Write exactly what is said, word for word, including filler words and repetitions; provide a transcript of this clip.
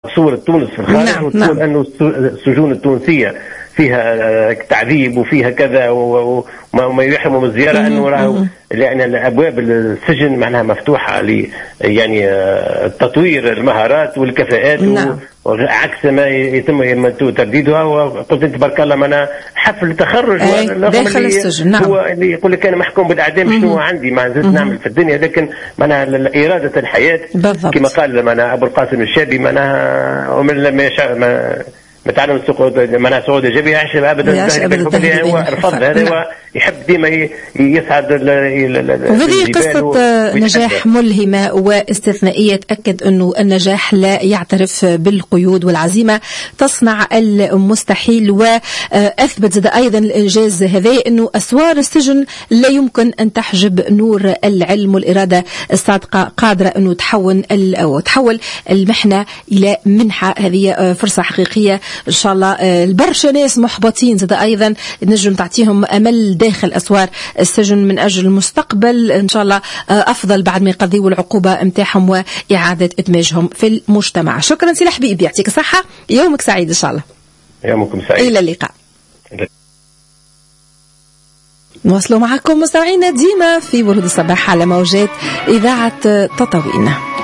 صورة تونس في الخارج، نعم وتقول نعم. أنه السجون التونسية فيها تعذيب وفيها كذا وما يحرموا من الزيارة، أنه راهو لأن أبواب السجن معناها مفتوحة ل يعني تطوير المهارات والكفاءات. نعم. عكس ما يتم ترديدها. وقلت انت تبارك الله معنا حفل تخرج داخل السجن. نعم. هو اللي يقول لك انا محكوم بالاعدام، شنو عندي ما زلت نعمل في الدنيا، لكن معناها اراده الحياه بالضبط. كما قال معناها ابو القاسم الشابي معناها ومن لم يشاء ما ما تعلم السقوط معناها صعود ايجابي يعيش ابدا. هو رفض هذا. هو يحب ديما يصعد. وهذه قصه نجاح ملهمه واستثنائيه تاكد انه النجاح لا يعترف بالقيود، والعزيمه تصنع المستحيل. واثبت زاد ايضا الانجاز هذا انه اسوار السجن لا يمكن ان تحجب نور العلم، والاراده الصادقه قادره انه تحول او تحول المحنه الى منحه. هذه فرصه حقيقيه ان شاء الله. البرشا ناس محبطين زاد ايضا نجم تعطيهم امل داخل اسوار السجن من اجل المستقبل ان شاء الله افضل بعد ما يقضيوا العقوبه نتاعهم واعاده ادماجهم في المجتمع. شكرا سي الحبيب، يعطيك الصحه، يومك سعيد ان شاء الله. يومكم سعيد، الى اللقاء. نواصلوا معكم مستمعينا ديما في ورود الصباح على موجات اذاعه تطاوين.